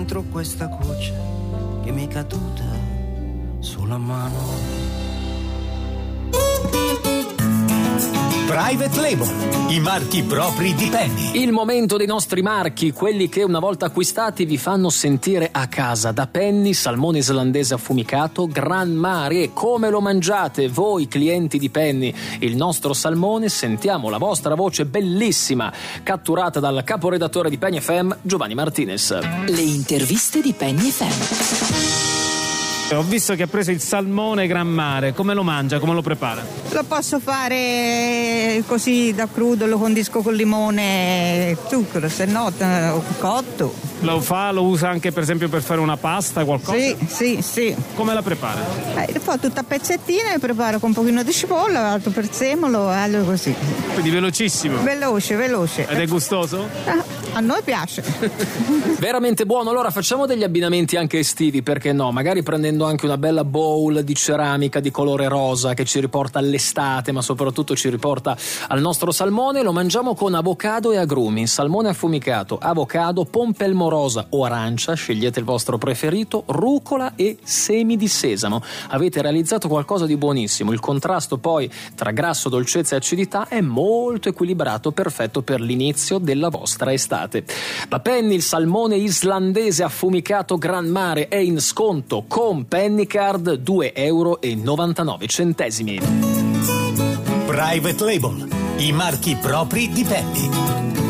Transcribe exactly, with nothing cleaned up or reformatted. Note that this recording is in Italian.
dentro questa croce che mi è caduta sulla mano. Private Label, i marchi propri di Penny. Il momento dei nostri marchi, quelli che una volta acquistati vi fanno sentire a casa. Da Penny, salmone islandese affumicato, Gran Mare. Come lo mangiate voi clienti di Penny? Il nostro salmone, sentiamo la vostra voce bellissima, catturata dal caporedattore di Penny F M, Giovanni Martinez. Le interviste di Penny F M. Ho visto che ha preso il salmone Gran Mare, come lo mangia, come lo prepara? Lo posso fare così da crudo, lo condisco con limone e zucchero, se no cotto. Lo fa, lo usa anche per esempio per fare una pasta, qualcosa? Sì, sì, sì. Come la prepara? Eh, lo fa tutta a pezzettine, preparo con un pochino di cipolla, altro prezzemolo, allora così. Quindi velocissimo? Veloce, veloce. Ed è gustoso? Ah, a noi piace. Veramente buono. Allora facciamo degli abbinamenti anche estivi, perché no? Magari prendendo anche una bella bowl di ceramica di colore rosa che ci riporta all'estate, ma soprattutto ci riporta al nostro salmone. Lo mangiamo con avocado e agrumi, salmone affumicato, avocado, pompelmo rosa o arancia, scegliete il vostro preferito, rucola e semi di sesamo. Avete realizzato qualcosa di buonissimo. Il contrasto poi tra grasso, dolcezza e acidità è molto equilibrato, perfetto per l'inizio della vostra estate. Da Penny il salmone islandese affumicato Gran Mare è in sconto con Penny Card due euro e novantanove centesimi. Private Label, i marchi propri di Penny.